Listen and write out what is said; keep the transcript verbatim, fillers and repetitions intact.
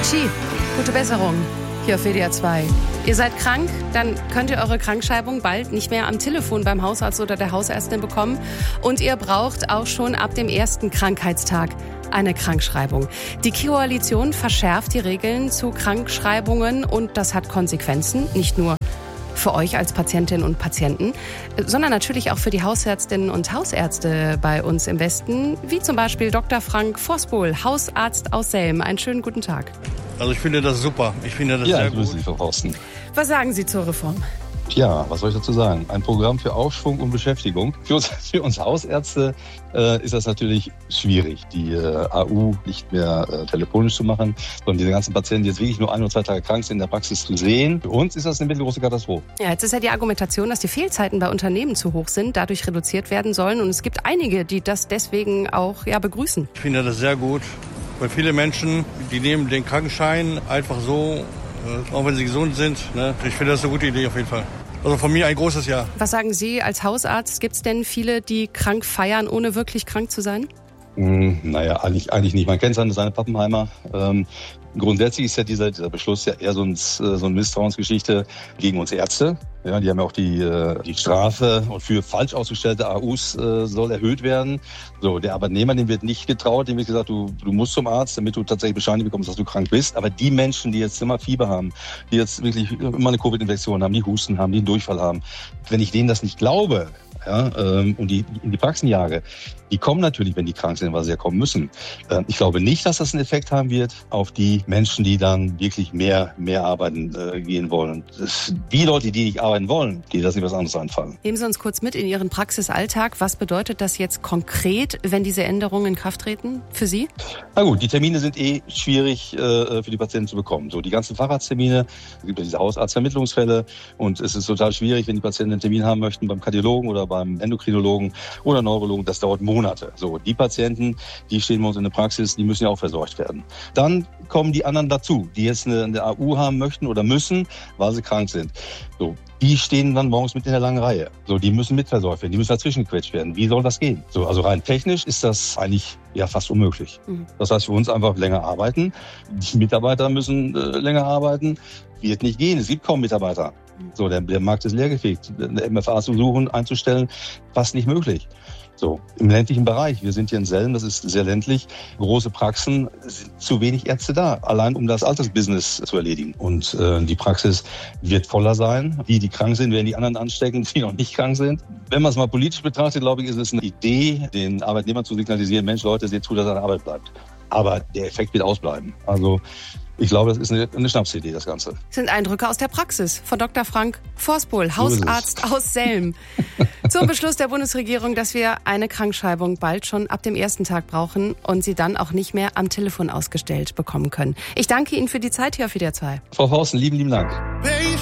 Hatschi, gute Besserung hier auf W D R zwei. Ihr seid krank, dann könnt ihr eure Krankschreibung bald nicht mehr am Telefon beim Hausarzt oder der Hausärztin bekommen. Und ihr braucht auch schon ab dem ersten Krankheitstag eine Krankschreibung. Die Koalition verschärft die Regeln zu Krankschreibungen und das hat Konsequenzen, nicht nur für euch als Patientinnen und Patienten, sondern natürlich auch für die Hausärztinnen und Hausärzte bei uns im Westen, wie zum Beispiel Doktor Frank Voskuhl, Hausarzt aus Selm. Einen schönen guten Tag. Also ich finde das super. Ich finde das ja, sehr gut. gut. Sie, Frau Horsten. Was sagen Sie zur Reform? Ja, was soll ich dazu sagen? Ein Programm für Aufschwung und Beschäftigung. Für uns, für uns Hausärzte äh, ist das natürlich schwierig, die äh, A U nicht mehr äh, telefonisch zu machen, sondern diese ganzen Patienten, die jetzt wirklich nur ein oder zwei Tage krank sind, in der Praxis zu sehen. Für uns ist das eine mittelgroße Katastrophe. Ja, jetzt ist ja die Argumentation, dass die Fehlzeiten bei Unternehmen zu hoch sind, dadurch reduziert werden sollen. Und es gibt einige, die das deswegen auch ja, begrüßen. Ich finde das sehr gut, weil viele Menschen, die nehmen den Krankenschein einfach so, auch wenn sie gesund sind. Ne? Ich finde das eine gute Idee auf jeden Fall. Also von mir ein großes Ja. Was sagen Sie als Hausarzt? Gibt es denn viele, die krank feiern, ohne wirklich krank zu sein? Hm, naja, eigentlich, eigentlich nicht. Man kennt seine, seine Pappenheimer. Ähm, grundsätzlich ist ja dieser, dieser Beschluss ja eher so, ein, so eine Misstrauensgeschichte gegen uns Ärzte. Ja, die haben ja auch die, die Strafe und für falsch ausgestellte A Us äh, soll erhöht werden. So, der Arbeitnehmer, dem wird nicht getraut, dem wird gesagt, du, du musst zum Arzt, damit du tatsächlich Bescheinigung bekommst, dass du krank bist. Aber die Menschen, die jetzt immer Fieber haben, die jetzt wirklich immer eine Covid-Infektion haben, die Husten haben, die einen Durchfall haben, wenn ich denen das nicht glaube, ja, ähm, und die in die Praxen jage, die kommen natürlich, wenn die krank sind, weil sie ja kommen müssen. Ähm, ich glaube nicht, dass das einen Effekt haben wird auf die Menschen, die dann wirklich mehr, mehr arbeiten äh, gehen wollen. Das, die Leute, die nicht arbeiten wollen, die lassen sich was anderes einfallen. Nehmen Sie uns kurz mit in Ihren Praxisalltag. Was bedeutet das jetzt konkret, wenn diese Änderungen in Kraft treten für Sie? Na gut, die Termine sind eh schwierig äh, für die Patienten zu bekommen. So, die ganzen Facharzttermine, es gibt ja diese Hausarztvermittlungsfälle und es ist total schwierig, wenn die Patienten einen Termin haben möchten beim Kardiologen oder beim Endokrinologen oder Neurologen, das dauert Monate. So, die Patienten, die stehen bei uns in der Praxis, die müssen ja auch versorgt werden. Dann kommen die anderen dazu, die jetzt eine, eine A U haben möchten oder müssen, weil sie krank sind. So, die stehen dann morgens mit in der langen Reihe. So, die müssen mitversorgt werden, die müssen dazwischen gequetscht werden. Wie soll das gehen? So, also rein technisch ist das eigentlich ja fast unmöglich. Mhm. Das heißt, für uns einfach länger arbeiten. Die Mitarbeiter müssen äh, länger arbeiten. Wird nicht gehen. Es gibt kaum Mitarbeiter. So, der, der Markt ist leergefegt. Eine M F A zu suchen, einzustellen, fast nicht möglich. So, im ländlichen Bereich. Wir sind hier in Selm, das ist sehr ländlich. Große Praxen, sind zu wenig Ärzte da, allein um das Altersbusiness zu erledigen. Und äh, die Praxis wird voller sein. Die, die krank sind, werden die anderen anstecken, die noch nicht krank sind. Wenn man es mal politisch betrachtet, glaube ich, ist es eine Idee, den Arbeitnehmern zu signalisieren, Mensch, Leute, seht zu, dass ihr an der Arbeit bleibt. Aber der Effekt wird ausbleiben. Also ich glaube, das ist eine, eine Schnapsidee, das Ganze. Das sind Eindrücke aus der Praxis von Doktor Frank Voskuhl, Hausarzt so aus Selm. Zum Beschluss der Bundesregierung, dass wir eine Krankschreibung bald schon ab dem ersten Tag brauchen und sie dann auch nicht mehr am Telefon ausgestellt bekommen können. Ich danke Ihnen für die Zeit hier auf W D R zwei. Frau Horsten, lieben, lieben Dank.